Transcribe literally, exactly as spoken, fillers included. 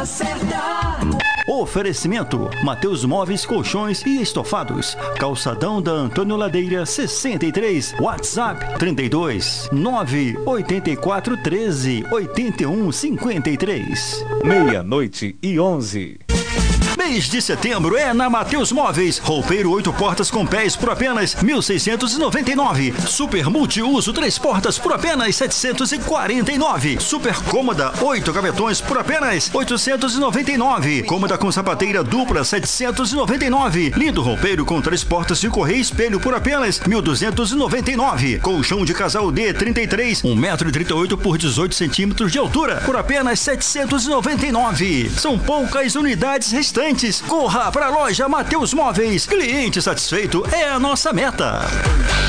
hora certa. Oferecimento: Mateus Móveis, Colchões e Estofados. Calçadão da Antônio Ladeira sessenta e três. WhatsApp trinta e dois, nove oito quatro, treze, oitenta e um, cinquenta e três. Meia-noite e onze. Mês de setembro é na Mateus Móveis. Roupeiro oito portas com pés por apenas mil seiscentos e noventa e nove. Super multiuso três portas por apenas setecentos e quarenta e nove. Super cômoda oito gavetões por apenas oitocentos e noventa e nove. Cômoda com sapateira dupla setecentos e noventa e nove. Lindo roupeiro com três portas de correia e espelho por apenas mil duzentos e noventa e nove. Colchão de casal D trinta e três, um metro e trinta e oito por dezoito centímetros de altura por apenas setecentos e noventa e nove. São poucas unidades restantes. Corra para a loja Mateus Móveis. Cliente satisfeito é a nossa meta.